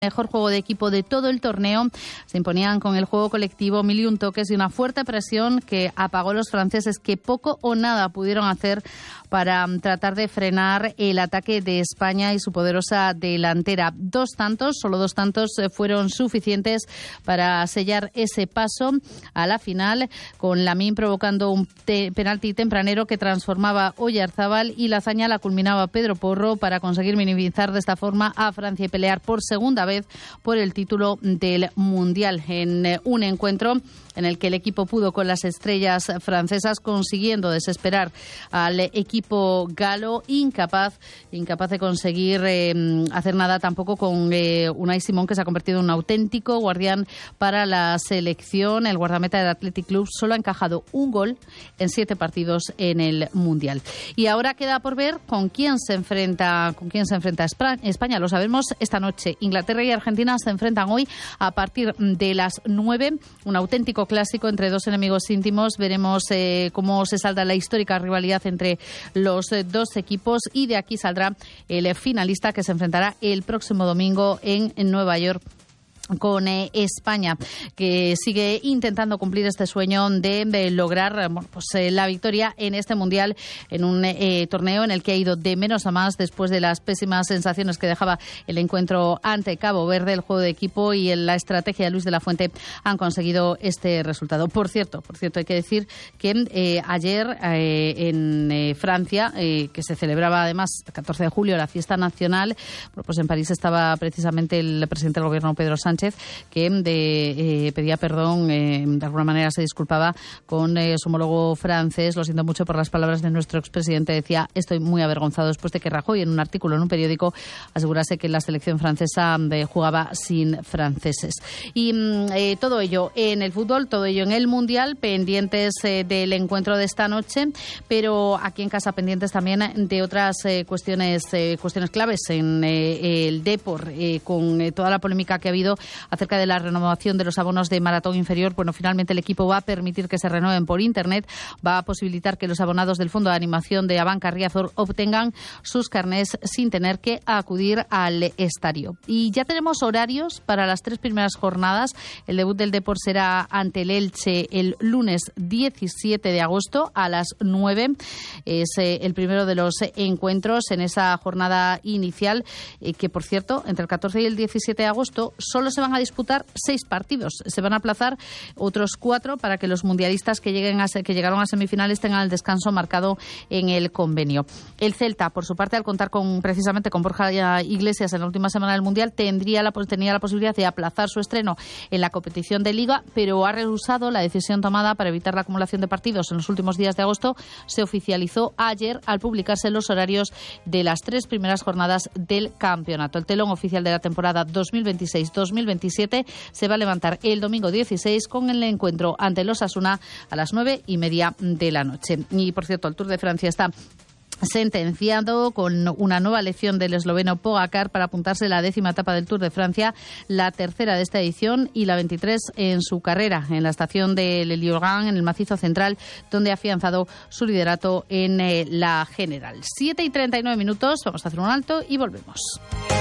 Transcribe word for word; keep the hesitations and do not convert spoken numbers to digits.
Mejor juego de equipo de todo el torneo. Se imponían con el juego colectivo, mil y un toques y una fuerte presión que apagó a los franceses, que poco o nada pudieron hacer para tratar de frenar el ataque de España y su poderosa delantera. Dos tantos, solo dos tantos fueron suficientes para sellar ese paso a la final, con Lamine provocando un te- penalti tempranero que transformaba Oyarzábal, y la hazaña la culminaba Pedro Porro para conseguir minimizar de esta forma a Francia y pelear por segunda vez por el título del Mundial, en un encuentro en el que el equipo pudo con las estrellas francesas, consiguiendo desesperar al equipo galo, incapaz incapaz de conseguir eh, hacer nada tampoco con eh, Unai Simón, que se ha convertido en un auténtico guardián para la selección. El guardameta del Athletic Club solo ha encajado un gol en siete partidos en el Mundial. Y ahora queda por ver con quién se enfrenta con quién se enfrenta España. Lo sabemos esta noche. Inglaterra y Argentina se enfrentan hoy a partir de las nueve. Un auténtico clásico entre dos enemigos íntimos. Veremos eh, cómo se salda la histórica rivalidad entre los eh, dos equipos, y de aquí saldrá el eh, finalista, que se enfrentará el próximo domingo en, en Nueva York con eh, España, que sigue intentando cumplir este sueño de, de lograr bueno, pues, eh, la victoria en este Mundial, en un eh, torneo en el que ha ido de menos a más después de las pésimas sensaciones que dejaba el encuentro ante Cabo Verde. El juego de equipo y la estrategia de Luis de la Fuente han conseguido este resultado. Por cierto, por cierto hay que decir que eh, ayer eh, en eh, Francia, eh, que se celebraba además el catorce de julio la fiesta nacional, bueno, pues en París estaba precisamente el presidente del Gobierno, Pedro Sánchez, que de, eh, pedía perdón, eh, de alguna manera se disculpaba con eh, su homólogo francés. Lo siento mucho por las palabras de nuestro expresidente. Decía: estoy muy avergonzado después de que Rajoy, en un artículo en un periódico, asegurase que la selección francesa eh, jugaba sin franceses. Y eh, todo ello en el fútbol, todo ello en el Mundial, pendientes eh, del encuentro de esta noche, pero aquí en casa pendientes también de otras eh, cuestiones eh, cuestiones claves en eh, el Depor, eh, con eh, toda la polémica que ha habido acerca de la renovación de los abonos de maratón inferior. Bueno, finalmente el equipo va a permitir que se renueven por Internet, va a posibilitar que los abonados del Fondo de Animación de Abanca Riazor obtengan sus carnés sin tener que acudir al estadio. Y ya tenemos horarios para las tres primeras jornadas. El debut del Depor será ante el Elche el lunes diecisiete de agosto a las nueve. Es eh, el primero de los encuentros en esa jornada inicial, eh, que por cierto, entre el catorce y el diecisiete de agosto solo se van a disputar seis partidos. Se van a aplazar otros cuatro para que los mundialistas que lleguen a que llegaron a semifinales tengan el descanso marcado en el convenio. El Celta, por su parte, al contar con precisamente con Borja Iglesias en la última semana del Mundial, tendría la, tenía la posibilidad de aplazar su estreno en la competición de Liga, pero ha rehusado la decisión tomada para evitar la acumulación de partidos en los últimos días de agosto. Se oficializó ayer al publicarse los horarios de las tres primeras jornadas del campeonato. El telón oficial de la temporada dos mil veintiséis dos mil veintisiete se va a levantar el domingo dieciséis con el encuentro ante el Osasuna a las nueve y media de la noche. Y por cierto, el Tour de Francia está sentenciado con una nueva lección del esloveno Pogacar para apuntarse la décima etapa del Tour de Francia, la tercera de esta edición y la veintitrés en su carrera, en la estación de Le Liorgan, en el macizo central, donde ha afianzado su liderato en eh, la general. siete y treinta y nueve minutos, vamos a hacer un alto y volvemos.